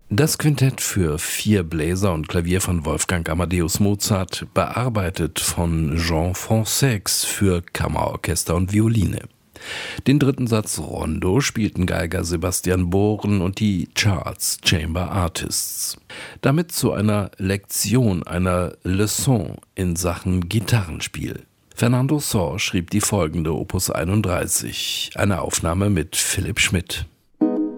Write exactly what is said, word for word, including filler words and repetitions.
Das Quintett für vier Bläser und Klavier von Wolfgang Amadeus Mozart, bearbeitet von Jean Francaix für Kammerorchester und Violine. Den dritten Satz Rondo spielten Geiger Sebastian Bohren und die Charles Chamber Artists. Damit zu einer Lektion, einer Leçon in Sachen Gitarrenspiel. Fernando Sor schrieb die folgende Opus einunddreißig, eine Aufnahme mit Philipp Schmidt.